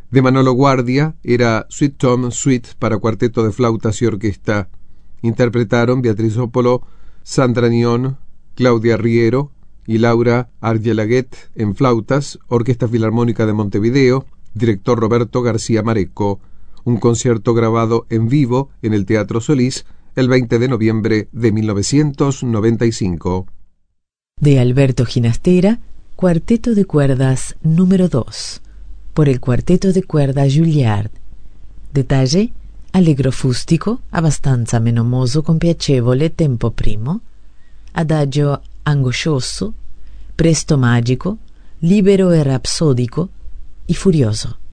De Manolo Guardia era Sweet Tom Suite para cuarteto de flautas y orquesta. Interpretaron Beatriz Opolo, Sandra Nión, Claudia Riero y Laura Argelaguet en flautas, Orquesta Filarmónica de Montevideo, director Roberto García Mareco. Un concierto grabado en vivo en el Teatro Solís el 20 de noviembre de 1995. De Alberto Ginastera, Cuarteto de cuerdas número 2, por el Quartetto de cuerda Juilliard. Detalle: allegro fustico, abbastanza menomoso con piacevole tempo primo, adagio angoscioso, presto magico, libero e rapsodico y furioso.